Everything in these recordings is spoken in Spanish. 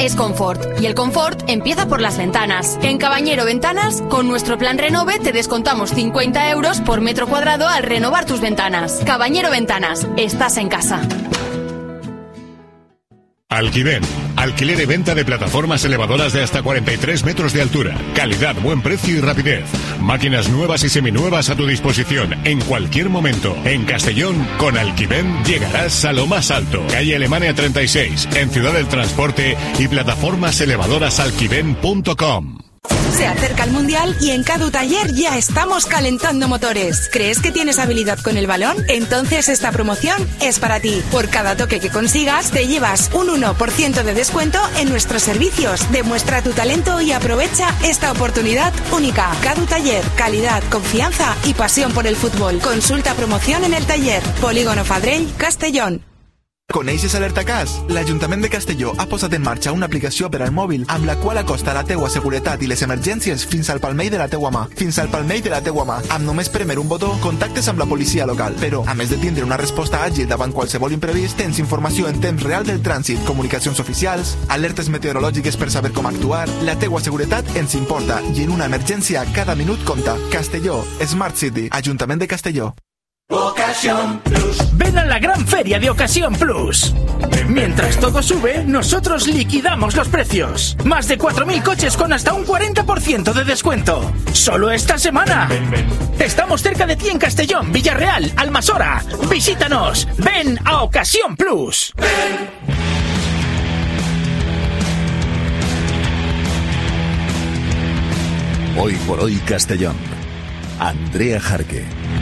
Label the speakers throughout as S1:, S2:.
S1: es confort. Y el confort empieza por las ventanas. En Cabañero Ventanas, con nuestro plan Renove, te descontamos 50 euros por metro cuadrado al renovar tus ventanas. Cabañero Ventanas, estás en casa.
S2: Alquiven, alquiler y venta de plataformas elevadoras de hasta 43 metros de altura. Calidad, buen precio y rapidez. Máquinas nuevas y seminuevas a tu disposición en cualquier momento. En Castellón, con Alquiven llegarás a lo más alto. Calle Alemania 36, en Ciudad del Transporte y plataformas elevadoras alquiven.com.
S3: Se acerca el Mundial y en Cadu Taller ya estamos calentando motores. ¿Crees que tienes habilidad con el balón? Entonces esta promoción es para ti. Por cada toque que consigas, te llevas un 1% de descuento en nuestros servicios. Demuestra tu talento y aprovecha esta oportunidad única. Cadu Taller, calidad, confianza y pasión por el fútbol. Consulta promoción en el taller. Polígono Fadrell, Castellón.
S4: Coneixes Alerta Cas? L'Ajuntament de Castelló ha posat en marxa una aplicació per al mòbil amb la qual acosta la teua seguretat i les emergències fins al palmell de la teua mà. Fins al palmell de la teua mà. Amb només premer un botó, contactes amb la policia local. Però, a més de tindre una resposta àgil davant qualsevol imprevist, tens informació en temps real del trànsit, comunicacions oficials, alertes meteorològiques per saber com actuar. La teua seguretat ens importa i en una emergència cada minut compta. Castelló, Smart City, Ajuntament de Castelló.
S5: Ocasión Plus. Ven a la gran feria de Ocasión Plus. Mientras todo sube, nosotros liquidamos los precios. Más de 4.000 coches con hasta un 40% de descuento. Solo esta semana. Estamos cerca de ti en Castellón, Villarreal, Almasora. Visítanos. Ven a Ocasión Plus.
S6: Hoy por hoy Castellón. Andrea Jarque.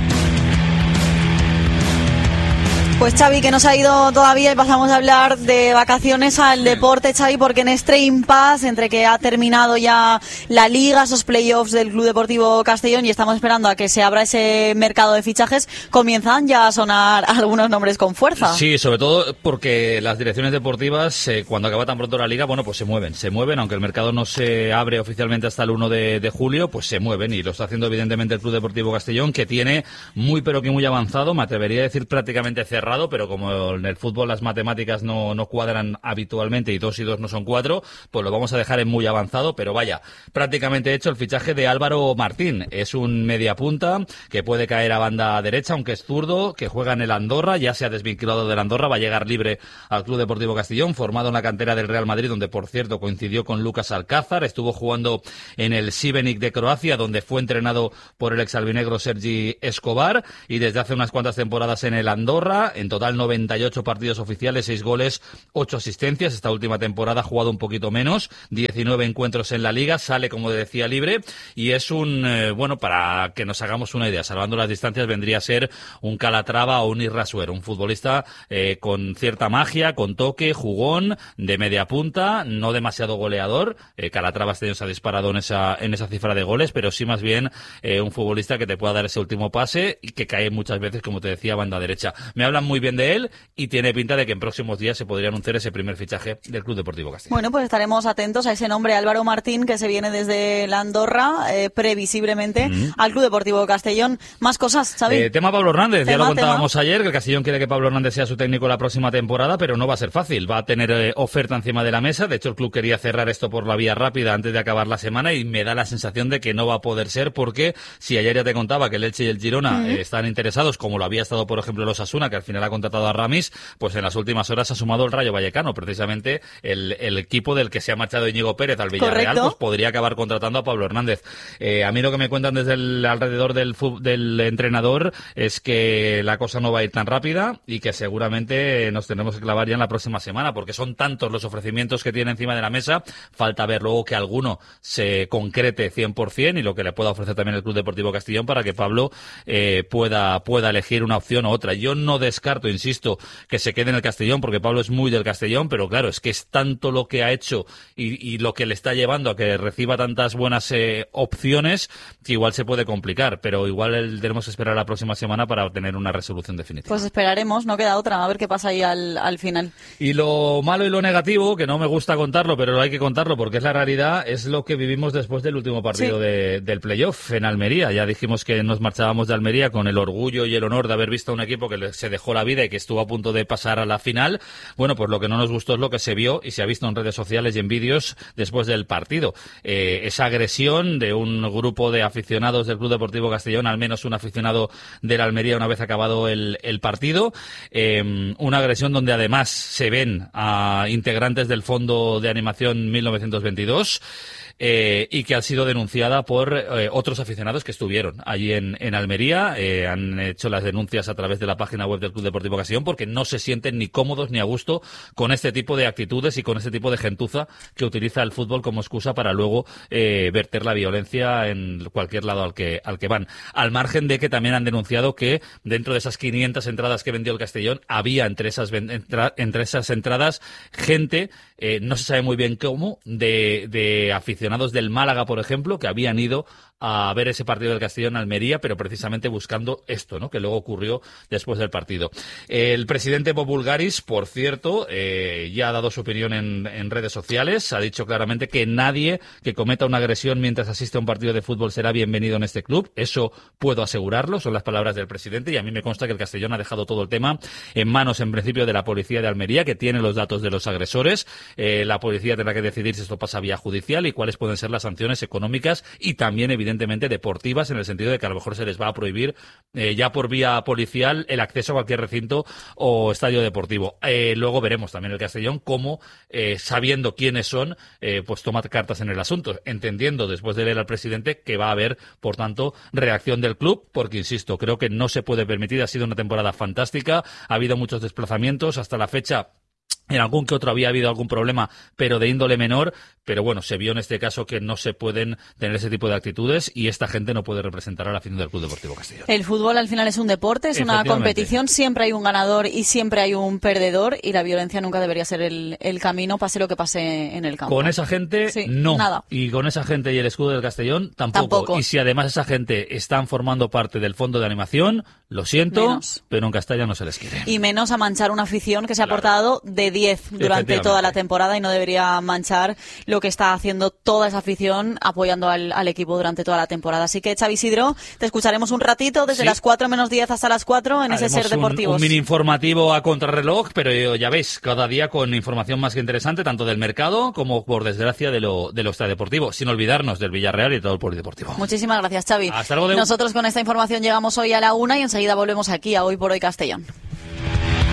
S7: Pues Xavi, que no se ha ido todavía y pasamos a hablar de vacaciones al deporte, Xavi, porque en este impasse entre que ha terminado ya la Liga, esos playoffs del Club Deportivo Castellón y estamos esperando a que se abra ese mercado de fichajes, comienzan ya a sonar algunos nombres con fuerza.
S8: Sí, sobre todo porque las direcciones deportivas, cuando acaba tan pronto la Liga, bueno, pues se mueven, aunque el mercado no se abre oficialmente hasta el 1 de julio, pues se mueven y lo está haciendo evidentemente el Club Deportivo Castellón, que tiene muy pero que muy avanzado, me atrevería a decir prácticamente cerrado, pero como en el fútbol las matemáticas no cuadran habitualmente y 2 y 2 no son 4, pues lo vamos a dejar en muy avanzado, pero vaya, prácticamente hecho el fichaje de Álvaro Martín. Es un mediapunta que puede caer a banda derecha, aunque es zurdo, que juega en el Andorra, ya se ha desvinculado del Andorra, va a llegar libre al Club Deportivo Castellón, formado en la cantera del Real Madrid, donde por cierto coincidió con Lucas Alcázar, estuvo jugando en el Šibenik de Croacia, donde fue entrenado por el exalbinegro Sergi Escobar, y desde hace unas cuantas temporadas en el Andorra. En total 98 partidos oficiales, 6 goles, 8 asistencias. Esta última temporada ha jugado un poquito menos, 19 encuentros en la Liga, sale, como decía, libre, y es un, bueno, para que nos hagamos una idea, salvando las distancias, vendría a ser un Calatrava o un Irrasuer, un futbolista con cierta magia, con toque, jugón, de media punta, no demasiado goleador. Calatrava este año se ha disparado en esa cifra de goles, pero sí más bien un futbolista que te pueda dar ese último pase y que cae muchas veces, como te decía, a banda derecha. Me hablan muy bien de él y tiene pinta de que en próximos días se podría anunciar ese primer fichaje del Club Deportivo Castellón.
S7: Bueno, pues estaremos atentos a ese nombre, Álvaro Martín, que se viene desde la Andorra, previsiblemente, al Club Deportivo Castellón. Más cosas, Xavi.
S8: Tema Pablo Hernández, ya lo contábamos ayer, que el Castellón quiere que Pablo Hernández sea su técnico la próxima temporada, pero no va a ser fácil, va a tener oferta encima de la mesa. De hecho, el club quería cerrar esto por la vía rápida antes de acabar la semana y me da la sensación de que no va a poder ser, porque si ayer ya te contaba que el Elche y el Girona están interesados, como lo había estado por ejemplo el Osasuna, que al final ha contratado a Ramis, pues en las últimas horas ha sumado el Rayo Vallecano, precisamente el equipo del que se ha marchado Íñigo Pérez al Villarreal. Correcto. Pues podría acabar contratando a Pablo Hernández. A mí lo que me cuentan desde alrededor del entrenador es que la cosa no va a ir tan rápida y que seguramente nos tendremos que clavar ya en la próxima semana, porque son tantos los ofrecimientos que tiene encima de la mesa, falta ver luego que alguno se concrete 100% y lo que le pueda ofrecer también el Club Deportivo Castellón para que Pablo pueda elegir una opción u otra. Yo no descarto, insisto, que se quede en el Castellón, porque Pablo es muy del Castellón, pero claro, es que es tanto lo que ha hecho y lo que le está llevando a que reciba tantas buenas opciones, que igual se puede complicar, pero igual tenemos que esperar la próxima semana para obtener una resolución definitiva.
S7: Pues esperaremos, no queda otra, a ver qué pasa ahí al final.
S8: Y lo malo y lo negativo, que no me gusta contarlo, pero hay que contarlo porque es la realidad, es lo que vivimos después del último partido del playoff en Almería. Ya dijimos que nos marchábamos de Almería con el orgullo y el honor de haber visto a un equipo que se dejó la vida y que estuvo a punto de pasar a la final. Bueno, pues lo que no nos gustó es lo que se vio y se ha visto en redes sociales y en vídeos después del partido. Esa agresión de un grupo de aficionados del Club Deportivo Castellón, al menos un aficionado de la Almería una vez acabado el partido. Una agresión donde además se ven a integrantes del Fondo de Animación 1922. Y que ha sido denunciada por otros aficionados que estuvieron allí en Almería. Han hecho las denuncias a través de la página web del Club Deportivo Castellón porque no se sienten ni cómodos ni a gusto con este tipo de actitudes y con este tipo de gentuza que utiliza el fútbol como excusa para luego verter la violencia en cualquier lado al que van. Al margen de que también han denunciado que dentro de esas 500 entradas que vendió el Castellón había entre esas entradas gente, no se sabe muy bien cómo, de aficionados del Málaga, por ejemplo, que habían ido a ver ese partido del Castellón Almería, pero precisamente buscando esto, ¿no?, que luego ocurrió después del partido. El presidente Bob Bulgaris, por cierto, ya ha dado su opinión en redes sociales. Ha dicho claramente que nadie que cometa una agresión mientras asiste a un partido de fútbol será bienvenido en este club. Eso puedo asegurarlo, son las palabras del presidente, y a mí me consta que el Castellón ha dejado todo el tema en manos, en principio, de la policía de Almería, que tiene los datos de los agresores. La policía tendrá que decidir si esto pasa vía judicial y cuáles pueden ser las sanciones económicas y también, evidentemente, deportivas, en el sentido de que a lo mejor se les va a prohibir ya por vía policial el acceso a cualquier recinto o estadio deportivo. Luego veremos también el Castellón cómo, sabiendo quiénes son, pues toma cartas en el asunto, entendiendo después de leer al presidente que va a haber, por tanto, reacción del club, porque, insisto, creo que no se puede permitir. Ha sido una temporada fantástica, ha habido muchos desplazamientos hasta la fecha. En algún que otro había habido algún problema, pero de índole menor. Pero bueno, se vio en este caso que no se pueden tener ese tipo de actitudes y esta gente no puede representar a la afición del Club Deportivo Castellón.
S7: El fútbol al final es un deporte, es una competición, siempre hay un ganador y siempre hay un perdedor, y la violencia nunca debería ser el camino, pase lo que pase en el campo.
S8: Con esa gente, sí, no. Nada. Y con esa gente y el escudo del Castellón, tampoco. Y si además esa gente están formando parte del fondo de animación, lo siento, pero en Castilla no se les quiere.
S7: Y menos a manchar una afición que se ha portado de 10 durante toda la temporada, y no debería manchar lo que está haciendo toda esa afición apoyando al equipo durante toda la temporada. Así que, Xavi Isidro, te escucharemos un ratito desde las 4 menos 10 hasta las 4 en ese Ser Deportivos.
S8: Un mini informativo a contrarreloj, pero ya veis, cada día con información más que interesante, tanto del mercado como, por desgracia, de lo extradeportivo, sin olvidarnos del Villarreal y todo el polideportivo.
S7: Muchísimas gracias, Xavi.
S8: Hasta luego.
S7: Nosotros con esta información llegamos hoy a la 1 y enseguida volvemos aquí a Hoy por Hoy Castellón.